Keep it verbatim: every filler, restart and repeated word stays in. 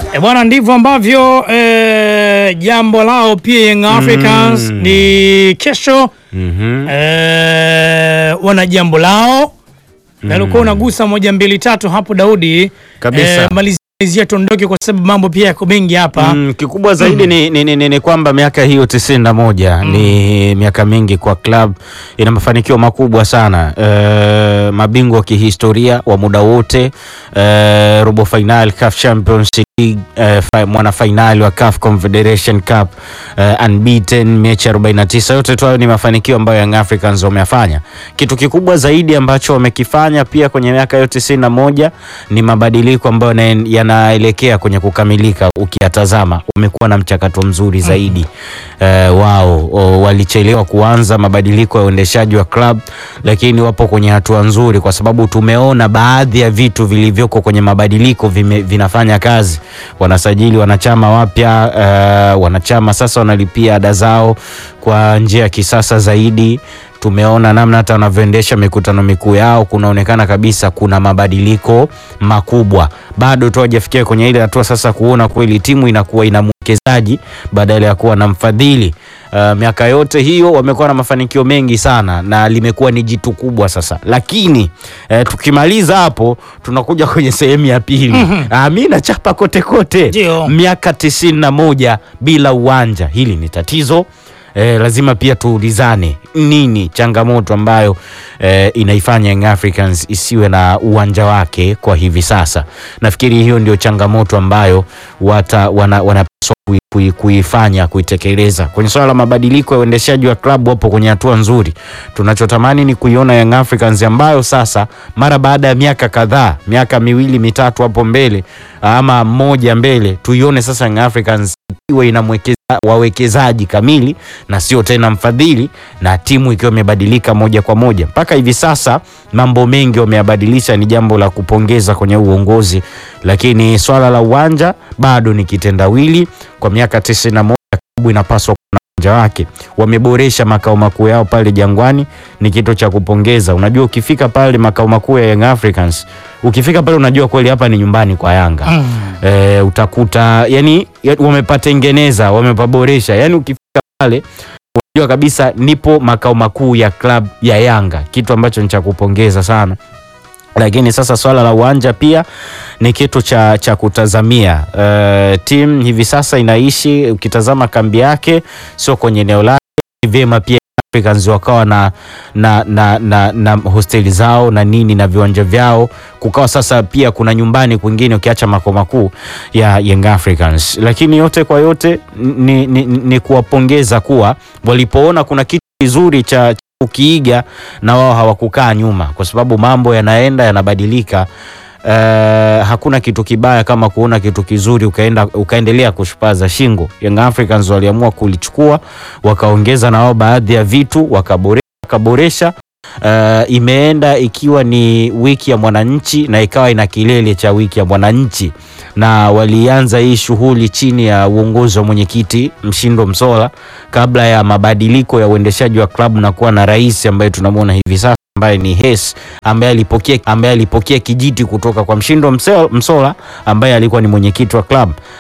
E bwana, ndivyo ambavyo e, jambo lao pia Young Africans mm. ni kesho mm-hmm. e, wana jambo lao mm. na ulikuwa unagusa moja mbili tatu hapo Daudi kabisa. E, malizia tuondoke kwa sababu mambo pia yako mengi hapa mm, kikubwa zaidi mm. ni, ni, ni, ni, ni kwamba miaka hiyo tisini na moja mm. ni miaka mingi kwa club, ina mafanikio makubwa sana. E, mabingwa wa kihistoria wa muda wote, e, robo final C A F Champions League, e, mwana finali wa C A F Confederation Cup, e, unbeaten mechi arobaini na tisa. Yote tu ni mafanikio ambayo Young Africans wameyafanya. Kitu kikubwa zaidi ambacho wamekifanya pia kwenye miaka hiyo tisini na moja ni mabadiliko ambayo yanaelekea kwenye kukamilika. Ukiyatazama wamekuwa na mchakato mzuri zaidi. E, wao o, walichelewa kuanza mabadiliko ya uendeshaji wa club, lakini wapo kwenye hatua nzuri kwa sababu tumeona baadhi ya vitu vilivyoko kwenye mabadiliko vime, vinafanya kazi. Wanasajili wanachama wapya, uh, wanachama sasa wanalipia ada zao kwa njia ya kisasa zaidi. Tumeona namna hata wanavyoendesha mikutano mikuu yao, kunaonekana kabisa kuna mabadiliko makubwa. Bado tu hajafikia kwenye ile hatua sasa kuona kweli timu inakuwa ina mwekezaji badala ya kuwa na mfadhili. Uh, miaka yote hiyo wamekuwa na mafanikio mengi sana na limekuwa ni jitu kubwa sasa. Lakini uh, tukimaliza hapo tunakuja kwenye sehemu ya pili. Mm-hmm. Uh, mimi nachapa kote kote. Jio. Miaka tisini na moja bila uwanja, hili ni tatizo. Eh, lazima pia tuulizane nini changamoto ambayo eh, inaifanya Young Africans isiwe na uwanja wake kwa hivi sasa. Nafikiri hiyo ndio changamoto ambayo wata wana, wana Kui, kuifanya kuitekeleza. Kwenye swala la mabadiliko ya uendeshaji wa club wapo kwenye hatua nzuri. Tunachotamani ni kuiona Young Africans ambayo sasa mara baada ya miaka kadhaa, miaka miwili mitatu hapo mbele ama moja mbele, tuione sasa Young Africans iwe inamwekeza wawekezaji kamili na sio tena mfadhili, na timu ikiwa imebadilika moja kwa moja. Mpaka hivi sasa mambo mengi wameyabadilisha, ni jambo la kupongeza kwenye uongozi, lakini swala la uwanja bado ni kitendawili. Kwa miaka tisini na moja klabu inapaswa kuwa na uwanja wake. Wameboresha makao makuu yao pale Jangwani, ni kitu cha kupongeza. Unajua ukifika pale makao makuu ya Young Africans, ukifika pale unajua kweli hapa ni nyumbani kwa Yanga. Mm. E, utakuta yani wamepatengeneza, wamepaboresha. Yani ukifika pale unajua kabisa nipo makao makuu ya club ya Yanga, kitu ambacho ni cha kupongeza sana. Lakini sasa swala la uwanja pia ni kitu cha cha kutazamia. Uh, team hivi sasa inaishi, ukitazama kambi yake sio kwenye eneo lake. Vyema pia Africans wakawa na na na na, na hosteli zao na nini na viwanja vyao, kukawa sasa pia kuna nyumbani kwingine ukiacha makao makuu ya Young Africans. Lakini yote kwa yote ni, ni, ni kuwapongeza kuwa walipoona kuna kitu kizuri cha ukiiga na wao hawakukaa nyuma, kwa sababu mambo yanaenda yanabadilika. Uh, hakuna kitu kibaya kama kuona kitu kizuri ukaenda ukaendelea kushupaza shingo. Young Africans waliamua kulichukua, wakaongeza na wao baadhi ya vitu, wakaboresha wakaboresha. Uh, imeenda ikiwa ni wiki ya mwananchi na ikawa ina kilele cha wiki ya mwananchi, na walianza hii shughuli chini ya uongozi wa mwenyekiti Mshindo Msola, kabla ya mabadiliko ya uendeshaji wa klabu na kuwa na rais ambaye tunamwona hivi sasa ambaye ni Hes, ambaye alipokea ambaye alipokea kijiti kutoka kwa Mshindo Msola ambaye alikuwa ni mwenyekiti wa klabu.